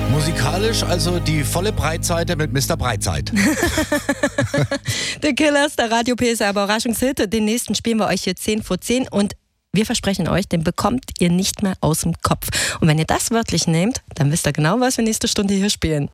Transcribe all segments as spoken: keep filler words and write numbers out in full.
Musikalisch also die volle Breitseite mit Mister Breitzeit. The Killers, der Radio P S R Überraschungshit. Den nächsten spielen wir euch hier zehn vor zehn und wir versprechen euch, den bekommt ihr nicht mehr aus dem Kopf. Und wenn ihr das wörtlich nehmt, dann wisst ihr genau, was wir nächste Stunde hier spielen.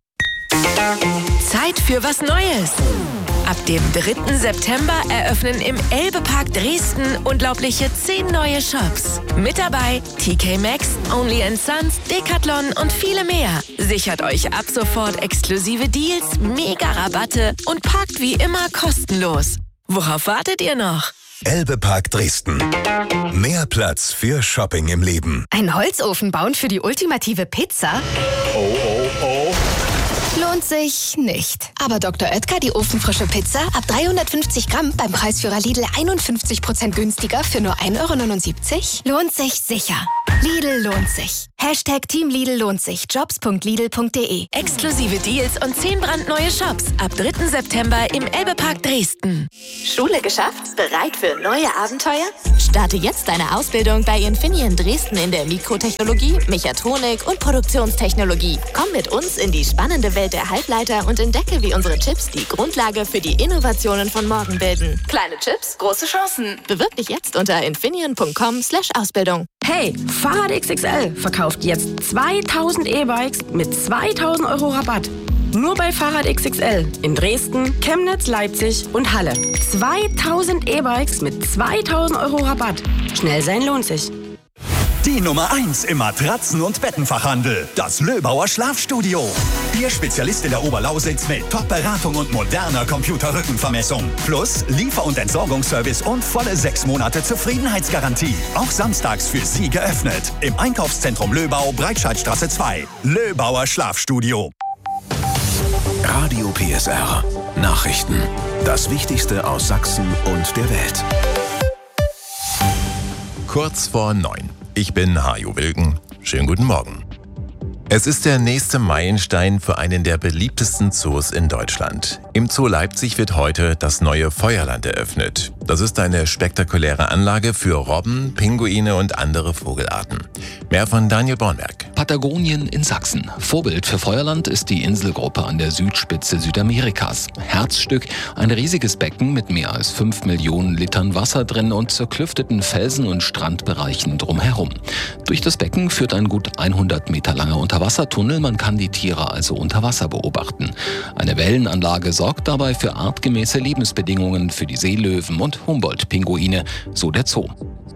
Zeit für was Neues. Ab dem dritten September eröffnen im Elbe-Park Dresden unglaubliche zehn neue Shops. Mit dabei T K Maxx, Only and Sons, Decathlon und viele mehr. Sichert euch ab sofort exklusive Deals, Mega-Rabatte und parkt wie immer kostenlos. Worauf wartet ihr noch? Elbe-Park Dresden. Mehr Platz für Shopping im Leben. Ein Holzofen bauen für die ultimative Pizza? Oh, oh, oh. Lohnt sich nicht. Aber Doktor Oetker, die ofenfrische Pizza, ab dreihundertfünfzig Gramm beim Preisführer Lidl einundfünfzig Prozent günstiger für nur ein Euro neunundsiebzig? Lohnt sich sicher. Lidl lohnt sich. Hashtag Team Lidl lohnt sich. Jobs punkt lidl punkt de. Exklusive Deals und zehn brandneue Shops. Ab dritten September im Elbe-Park Dresden. Schule geschafft? Bereit für neue Abenteuer? Starte jetzt deine Ausbildung bei Infineon Dresden in der Mikrotechnologie, Mechatronik und Produktionstechnologie. Komm mit uns in die spannende Welt der Halbleiter und entdecke, wie unsere Chips die Grundlage für die Innovationen von morgen bilden. Kleine Chips, große Chancen. Bewirb dich jetzt unter infineon punkt com slash Ausbildung. Hey, Fahrrad X X L verkauft jetzt zweitausend E-Bikes mit zweitausend Euro Rabatt. Nur bei Fahrrad X X L in Dresden, Chemnitz, Leipzig und Halle. zweitausend E-Bikes mit zweitausend Euro Rabatt. Schnell sein lohnt sich. Die Nummer eins im Matratzen- und Bettenfachhandel. Das Löbauer Schlafstudio. Ihr Spezialist in der Oberlausitz mit Top-Beratung und moderner Computerrückenvermessung. Plus Liefer- und Entsorgungsservice und volle sechs Monate Zufriedenheitsgarantie. Auch samstags für Sie geöffnet. Im Einkaufszentrum Löbau, Breitscheidstraße zwei. Löbauer Schlafstudio. Radio P S R. Nachrichten. Das Wichtigste aus Sachsen und der Welt. Kurz vor neun. Ich bin Hajo Wilken. Schönen guten Morgen. Es ist der nächste Meilenstein für einen der beliebtesten Zoos in Deutschland. Im Zoo Leipzig wird heute das neue Feuerland eröffnet. Das ist eine spektakuläre Anlage für Robben, Pinguine und andere Vogelarten. Mehr von Daniel Bornberg. Patagonien in Sachsen. Vorbild für Feuerland ist die Inselgruppe an der Südspitze Südamerikas. Herzstück, ein riesiges Becken mit mehr als fünf Millionen Litern Wasser drin und zerklüfteten Felsen und Strandbereichen drumherum. Durch das Becken führt ein gut hundert Meter langer Unterwassertunnel, man kann die Tiere also unter Wasser beobachten. Eine Wellenanlage sorgt dabei für artgemäße Lebensbedingungen für die Seelöwen und Humboldt-Pinguine, so der Zoo.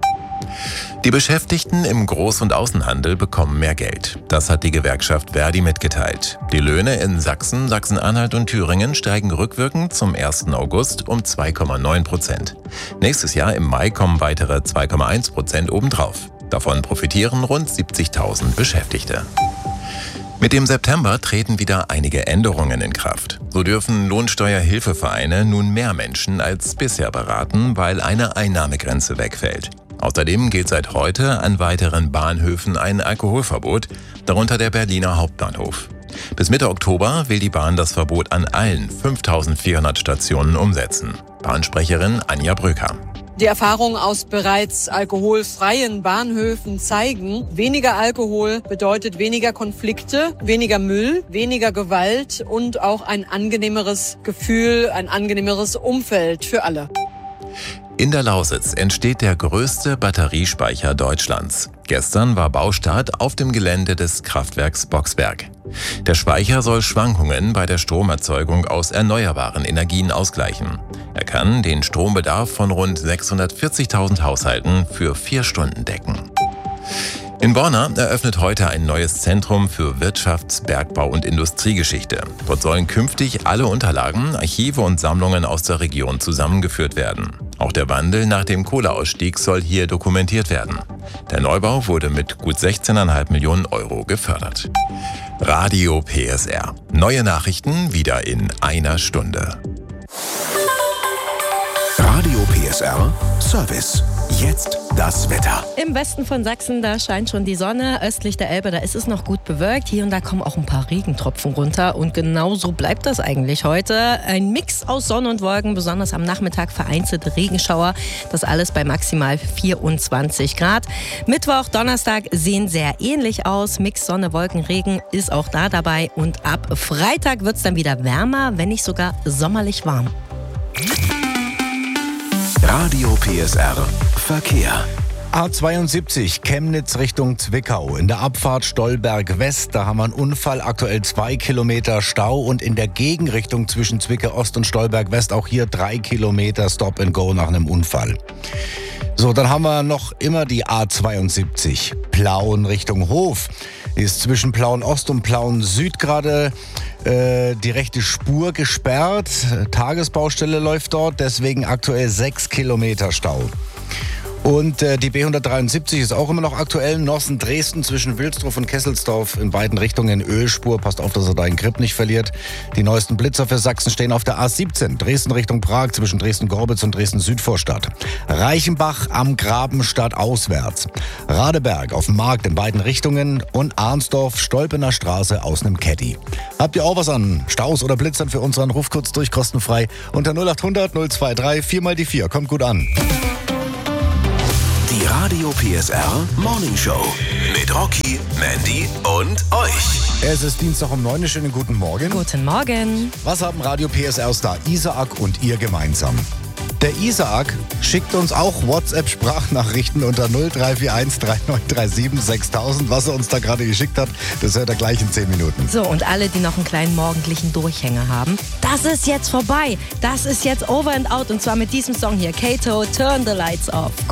Die Beschäftigten im Groß- und Außenhandel bekommen mehr Geld. Das hat die Gewerkschaft Verdi mitgeteilt. Die Löhne in Sachsen, Sachsen-Anhalt und Thüringen steigen rückwirkend zum ersten August um zwei Komma neun Prozent. Nächstes Jahr im Mai kommen weitere zwei Komma eins Prozent obendrauf. Davon profitieren rund siebzigtausend Beschäftigte. Mit dem September treten wieder einige Änderungen in Kraft. So dürfen Lohnsteuerhilfevereine nun mehr Menschen als bisher beraten, weil eine Einnahmegrenze wegfällt. Außerdem gilt seit heute an weiteren Bahnhöfen ein Alkoholverbot, darunter der Berliner Hauptbahnhof. Bis Mitte Oktober will die Bahn das Verbot an allen fünftausendvierhundert Stationen umsetzen. Bahnsprecherin Anja Bröker. Die Erfahrungen aus bereits alkoholfreien Bahnhöfen zeigen, weniger Alkohol bedeutet weniger Konflikte, weniger Müll, weniger Gewalt und auch ein angenehmeres Gefühl, ein angenehmeres Umfeld für alle. In der Lausitz entsteht der größte Batteriespeicher Deutschlands. Gestern war Baustart auf dem Gelände des Kraftwerks Boxberg. Der Speicher soll Schwankungen bei der Stromerzeugung aus erneuerbaren Energien ausgleichen. Er kann den Strombedarf von rund sechshundertvierzigtausend Haushalten für vier Stunden decken. In Borna eröffnet heute ein neues Zentrum für Wirtschafts-, Bergbau- und Industriegeschichte. Dort sollen künftig alle Unterlagen, Archive und Sammlungen aus der Region zusammengeführt werden. Auch der Wandel nach dem Kohleausstieg soll hier dokumentiert werden. Der Neubau wurde mit gut sechzehn Komma fünf Millionen Euro gefördert. Radio P S R. Neue Nachrichten wieder in einer Stunde. Radio P S R Service. Jetzt das Wetter. Im Westen von Sachsen, da scheint schon die Sonne. Östlich der Elbe, da ist es noch gut bewölkt. Hier und da kommen auch ein paar Regentropfen runter. Und genau so bleibt das eigentlich heute. Ein Mix aus Sonne und Wolken, besonders am Nachmittag vereinzelte Regenschauer. Das alles bei maximal vierundzwanzig Grad. Mittwoch, Donnerstag sehen sehr ähnlich aus. Mix Sonne, Wolken, Regen ist auch da dabei. Und ab Freitag wird es dann wieder wärmer, wenn nicht sogar sommerlich warm. Radio P S R Verkehr. A zweiundsiebzig, Chemnitz Richtung Zwickau. In der Abfahrt Stolberg West, da haben wir einen Unfall, aktuell zwei Kilometer Stau. Und in der Gegenrichtung zwischen Zwickau Ost und Stolberg West auch hier drei Kilometer Stop and Go nach einem Unfall. So, dann haben wir noch immer die A zweiundsiebzig, Plauen Richtung Hof. Die ist zwischen Plauen Ost und Plauen Süd gerade äh, die rechte Spur gesperrt. Tagesbaustelle läuft dort, deswegen aktuell sechs Kilometer Stau. Und äh, die B hundertdreiundsiebzig ist auch immer noch aktuell. Nossen-Dresden zwischen Wilsdorf und Kesselsdorf in beiden Richtungen Ölspur. Passt auf, dass er da den Grip nicht verliert. Die neuesten Blitzer für Sachsen stehen auf der A siebzehn. Dresden Richtung Prag zwischen Dresden-Gorbitz und Dresden-Südvorstadt. Reichenbach am Grabenstadt auswärts. Radeberg auf dem Markt in beiden Richtungen. Und Arnsdorf, Stolpener Straße aus einem Caddy. Habt ihr auch was an Staus oder Blitzern für unseren Ruf kurz durch kostenfrei? Unter null acht hundert null zwei drei vier mal die vier. Kommt gut an. Die Radio P S R Morning Show mit Rocky, Mandy und euch. Es ist Dienstag um neun Uhr. Schönen guten Morgen. Guten Morgen. Was haben Radio P S R-Star Isaak und ihr gemeinsam? Der Isaak schickt uns auch WhatsApp-Sprachnachrichten unter null drei vier eins drei neun drei sieben sechstausend. Was er uns da gerade geschickt hat, das hört er gleich in zehn Minuten. So, und alle, die noch einen kleinen morgendlichen Durchhänger haben, das ist jetzt vorbei. Das ist jetzt over and out. Und zwar mit diesem Song hier, Kato, Turn the Lights Off.